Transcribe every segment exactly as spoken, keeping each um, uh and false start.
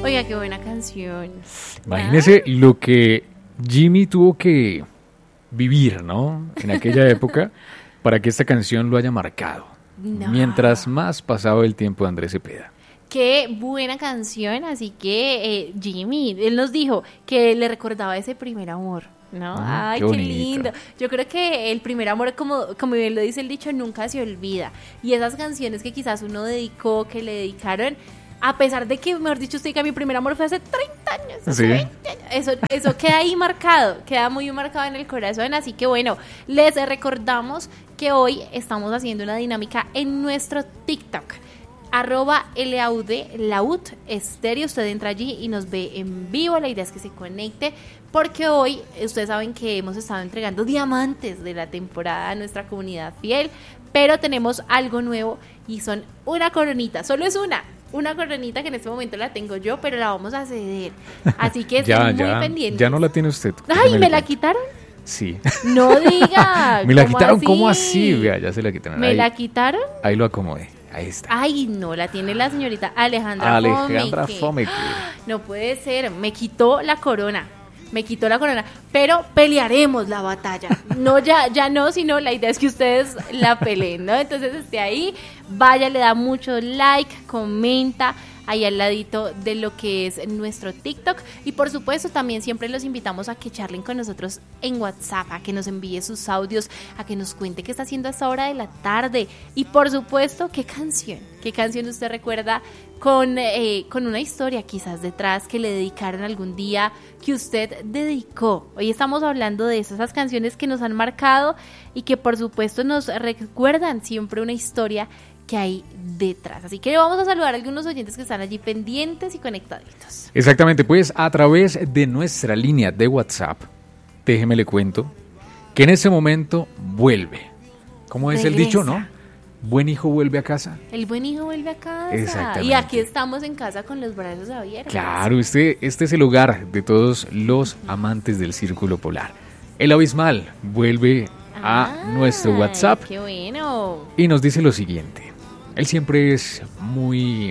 Oiga, qué buena canción. Imagínese ¿Ah? lo que Jimmy tuvo que vivir, ¿no? En aquella época para que esta canción lo haya marcado. No. Mientras más pasaba el tiempo de Andrés Cepeda. Qué buena canción, así que eh, Jimmy, él nos dijo que le recordaba ese primer amor, ¿no? Ah, Ay, qué, qué lindo. Yo creo que el primer amor, como, como bien lo dice el dicho, nunca se olvida. Y esas canciones que quizás uno dedicó, que le dedicaron, a pesar de que, mejor dicho, usted que mi primer amor fue hace treinta años, hace sí. veinte años, eso, eso queda ahí marcado, queda muy marcado en el corazón. Así que bueno, les recordamos que hoy estamos haciendo una dinámica en nuestro TikTok. Arroba L A U D, Laud Estéreo, usted entra allí y nos ve en vivo, la idea es que se conecte, porque hoy ustedes saben que hemos estado entregando diamantes de la temporada a nuestra comunidad fiel, pero tenemos algo nuevo y son una coronita, solo es una, una coronita que en este momento la tengo yo, pero la vamos a ceder, así que ya, estén ya, muy pendientes. Ya no la tiene usted. Ay, ¿me, ¿me la cuento. quitaron? Sí. No diga. Me la quitaron, así? ¿cómo así? Vea, ya se la quitaron. ¿Me ahí, la quitaron? Ahí lo acomodé. Ahí está. Ay, no, la tiene la señorita Alejandra Alejandra Fomeque. Fomeque. No puede ser, me quitó la corona, me quitó la corona, pero pelearemos la batalla. No, ya, ya no, sino la idea es que ustedes la peleen, ¿no? Entonces esté ahí, vaya, le da mucho like, comenta ahí al ladito de lo que es nuestro TikTok, y por supuesto también siempre los invitamos a que charlen con nosotros en WhatsApp, a que nos envíe sus audios, a que nos cuente qué está haciendo a esta hora de la tarde, y por supuesto qué canción, qué canción usted recuerda con, eh, con una historia quizás detrás que le dedicaron algún día, que usted dedicó. Hoy estamos hablando de eso, esas canciones que nos han marcado y que por supuesto nos recuerdan siempre una historia que hay detrás. Así que vamos a saludar a algunos oyentes que están allí pendientes y conectaditos. Exactamente, pues a través de nuestra línea de WhatsApp, déjeme le cuento que en ese momento vuelve. ¿Cómo es Regresa. El dicho, no? Buen hijo vuelve a casa. El buen hijo vuelve a casa. Exactamente. Y aquí estamos en casa con los brazos abiertos. Claro, este, este es el hogar de todos los amantes del Círculo Polar. El Abismal vuelve a ah, nuestro WhatsApp. ¡Qué bueno! Y nos dice lo siguiente. Él siempre es muy,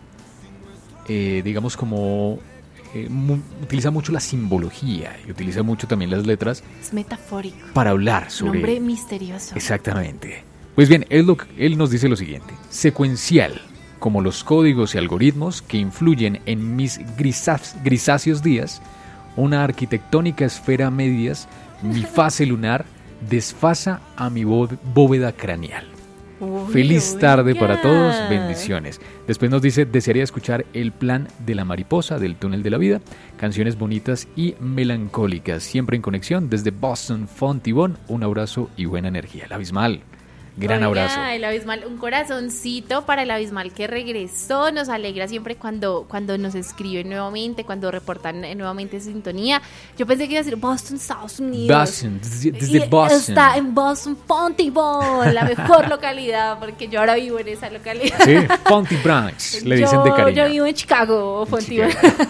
eh, digamos como, eh, mu- utiliza mucho la simbología y utiliza mucho también las letras. Es metafórico. Para hablar sobre... Nombre misterioso. Exactamente. Pues bien, él, lo, él nos dice lo siguiente. Secuencial, como los códigos y algoritmos que influyen en mis grisaz, grisáceos días, una arquitectónica esfera a medias, mi fase lunar desfasa a mi bóveda craneal. Uy, Feliz tarde oiga. Para todos, bendiciones. Después nos dice, desearía escuchar El plan de la mariposa del túnel de la vida, canciones bonitas y melancólicas, siempre en conexión desde Boston, Fontibón, un abrazo y buena energía. El Abismal, gran oiga, abrazo. El Abismal, un corazoncito para el Abismal que regresó, nos alegra siempre cuando, cuando nos escriben nuevamente, cuando reportan nuevamente sintonía. Yo pensé que iba a decir Boston, Estados Unidos. Boston, desde, desde Boston. Está en Boston, Fontibón, la mejor localidad, porque yo ahora vivo en esa localidad. Sí, Fontibranch, le dicen yo, de cariño. Yo vivo en Chicago, Fontibón.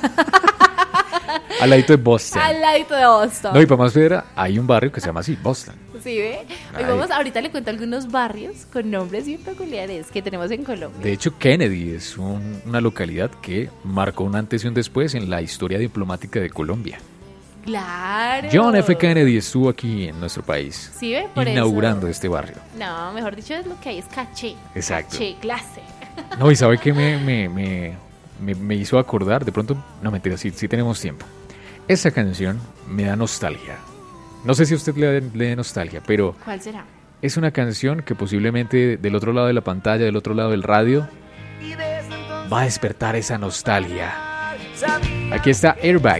Al ladito de Boston. Al ladito de Boston. No, y para más piedra, hay un barrio que se llama así, Boston. Sí, ¿ve? Hoy vamos, ahorita le cuento algunos barrios con nombres bien peculiares que tenemos en Colombia. De hecho, Kennedy es un, una localidad que marcó un antes y un después en la historia diplomática de Colombia. Claro. John F. Kennedy estuvo aquí en nuestro país. Sí, ¿ve? Por inaugurando eso. este barrio. No, mejor dicho, es lo que hay es caché. Exacto. Caché, clase. No, y ¿sabe qué me, me, me, me, me hizo acordar? De pronto, no mentira, sí, sí tenemos tiempo. Esa canción me da nostalgia. No sé si a usted le, le da nostalgia, pero... ¿Cuál será? Es una canción que posiblemente del otro lado de la pantalla, del otro lado del radio, va a despertar esa nostalgia. Aquí está Airbag.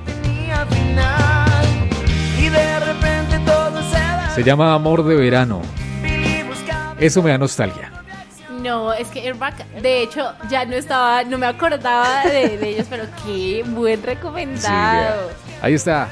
Se llama Amor de Verano. Eso me da nostalgia. No, es que Airbag, de hecho, ya no estaba, no me acordaba de, de ellos, pero qué buen recomendado. Sí, ahí está.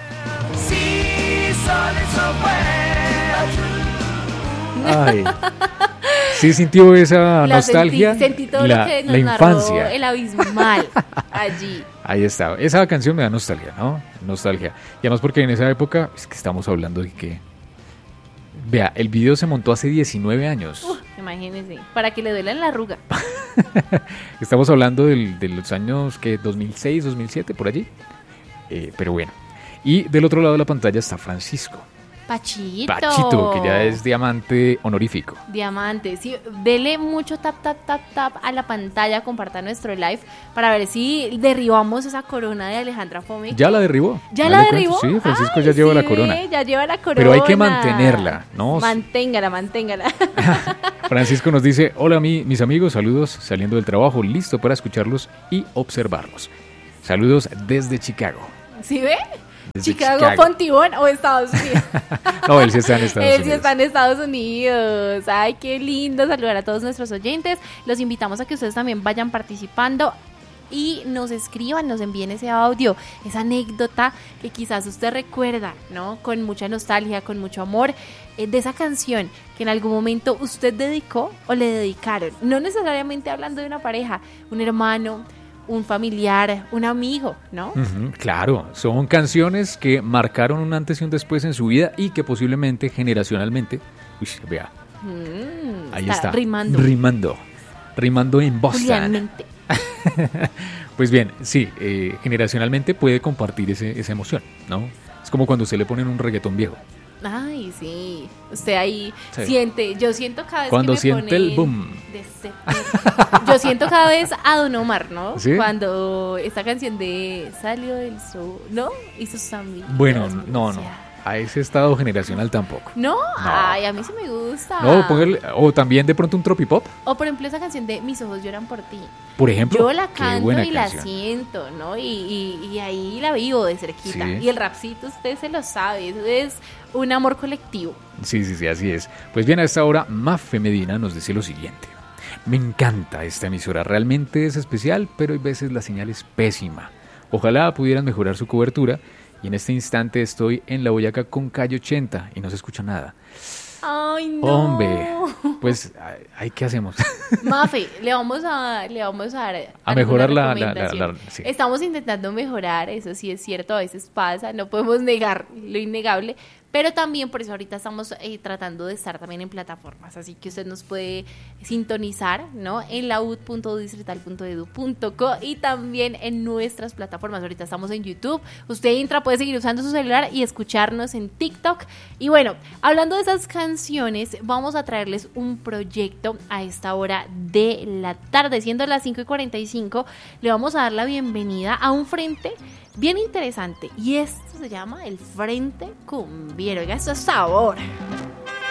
Ay, sí sintió esa la nostalgia. Sentí, sentí todo la, lo que nos la infancia. Narró el Abismal allí. Ahí está. Esa canción me da nostalgia, ¿no? Nostalgia. Y además porque en esa época es que estamos hablando de que, vea, el video se montó hace diecinueve años. Uh, imagínense, para que le duela en la arruga. Estamos hablando del, de los años que dos mil seis, dos mil siete, por allí. Eh, pero bueno. Y del otro lado de la pantalla está Francisco. Pachito. Pachito, que ya es diamante honorífico. Diamante, sí, dele mucho tap, tap, tap, tap a la pantalla, comparta nuestro live para ver si derribamos esa corona de Alejandra Fome. Ya la derribó. ¿Ya la derribó? Sí, Francisco Ay, ya lleva sí, la corona. Ya lleva la corona. Pero hay que mantenerla, ¿no? Manténgala, manténgala. Francisco nos dice, hola mi, mis amigos, saludos saliendo del trabajo, listo para escucharlos y observarlos. Saludos desde Chicago. ¿Sí ve? Desde Chicago, Chicago. Fontibón o Estados Unidos. No, él sí está en Estados él Unidos. sí está en Estados Unidos. Ay, qué lindo saludar a todos nuestros oyentes. Los invitamos a que ustedes también vayan participando y nos escriban, nos envíen ese audio, esa anécdota que quizás usted recuerda, ¿no? Con mucha nostalgia, con mucho amor, eh, de esa canción que en algún momento usted dedicó o le dedicaron. No necesariamente hablando de una pareja, un hermano, un familiar, un amigo, ¿no? Uh-huh, claro, son canciones que marcaron un antes y un después en su vida y que posiblemente generacionalmente, uy, vea, Mm, ahí está está, rimando. rimando, rimando en Boston. Julianmente. Pues bien, sí, eh, generacionalmente puede compartir ese, esa emoción, ¿no? Es como cuando usted le ponen un reggaetón viejo. Ay, sí. Usted ahí Sí. siente, yo siento cada vez Cuando que me siente el ponen boom. de ese- yo siento cada vez a Don Omar, ¿no? ¿Sí? Cuando esta canción de Salió del Sol, ¿no? Y sus amigos. Bueno, no, no, o sea, a ese estado generacional tampoco. ¿No? Ay, a mí sí me gusta. No, póngale, o también de pronto un tropipop, O por ejemplo esa canción de Mis ojos lloran por ti. por ejemplo. Yo la Qué canto buena y canción. la siento, ¿no? Y, y, y ahí la vivo de cerquita. Sí. Y el rapcito usted se lo sabe, eso es un amor colectivo. Sí, sí, sí, así es. Pues bien, a esta hora, Mafe Medina nos dice lo siguiente. Me encanta esta emisora, realmente es especial, pero hay veces la señal es pésima. Ojalá pudieran mejorar su cobertura. Y en este instante estoy en la Boyacá con calle ochenta y no se escucha nada. Ay, no. Hombre, pues, ay, ¿qué hacemos? Mafe, le vamos a, le vamos a dar A alguna mejorar la- la- la- recomendación. la- sí. Estamos intentando mejorar, eso sí es cierto, a veces pasa, no podemos negar lo innegable, pero también por eso ahorita estamos eh, tratando de estar también en plataformas, así que usted nos puede sintonizar, ¿no? En la u d punto distrital punto e d u punto co y también en nuestras plataformas. Ahorita estamos en YouTube, usted entra, puede seguir usando su celular y escucharnos en TikTok. Y bueno, hablando de esas canciones, vamos a traerles un proyecto a esta hora de la tarde, siendo las cinco y cuarenta y cinco, le vamos a dar la bienvenida a un frente bien interesante y esto se llama el Frente Cumbiero. Oiga, eso es sabor.